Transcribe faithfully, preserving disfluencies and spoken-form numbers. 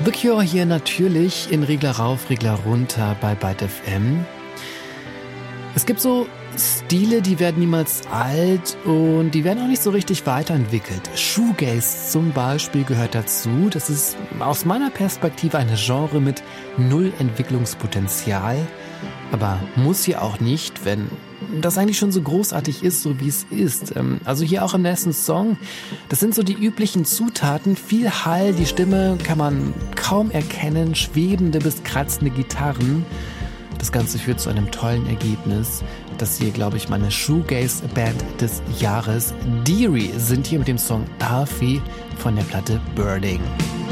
The Cure hier natürlich in Regler rauf, Regler runter bei Byte F M. Es gibt so Stile, die werden niemals alt und die werden auch nicht so richtig weiterentwickelt. Shoegaze zum Beispiel gehört dazu. Das ist aus meiner Perspektive eine Genre mit null Entwicklungspotenzial. Aber muss hier auch nicht, wenn das eigentlich schon so großartig ist, so wie es ist. Also hier auch im nächsten Song, das sind so die üblichen Zutaten. Viel Hall, die Stimme kann man kaum erkennen, schwebende bis kratzende Gitarren. Das Ganze führt zu einem tollen Ergebnis. Das hier, glaube ich, meine Shoegaze-Band des Jahres. Deary sind hier mit dem Song Alfie von der Platte Birding.